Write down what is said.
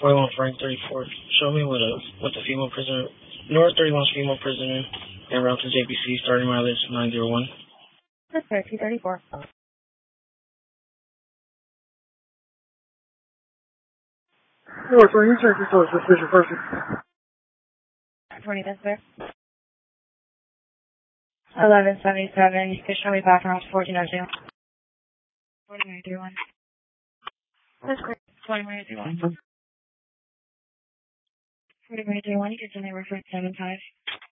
41 Frank 34th. Show me what the female prisoner, North 31's female prisoner, en route to JPC, starting mileage 901. That's 234. North, when you check your suspicious person. 20, that's there. 1177, you can show me background 1402. 4131. That's great. 4131. 4131, you can send me reference 75.